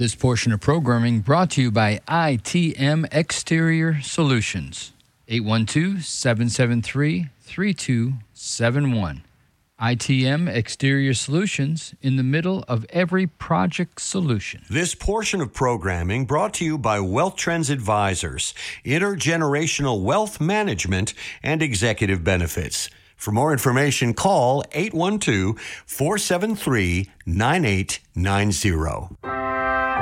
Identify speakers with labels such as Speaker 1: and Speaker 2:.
Speaker 1: This portion of programming brought to you by ITM Exterior Solutions. 812-773-3271. ITM Exterior Solutions, in the middle of every project solution.
Speaker 2: This portion of programming brought to you by Wealth Trends Advisors, intergenerational wealth management and executive benefits. For more information, call 812-473-9890.